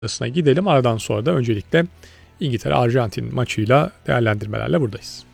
gidelim. Aradan sonra da öncelikle İngiltere-Arjantin maçıyla değerlendirmelerle buradayız.